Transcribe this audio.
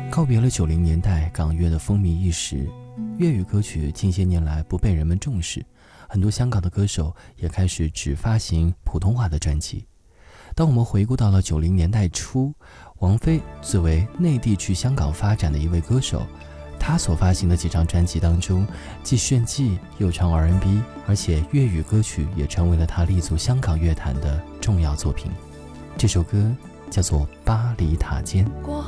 告别了90年代港乐的风靡一时，粤语歌曲近些年来不被人们重视，很多香港的歌手也开始只发行普通话的专辑。当我们回顾到了90年代初，王菲作为内地去香港发展的一位歌手，她所发行的几张专辑当中，既炫技又唱 R&B， 而且粤语歌曲也成为了她立足香港乐坛的重要作品。这首歌叫做《巴黎塔尖》。 過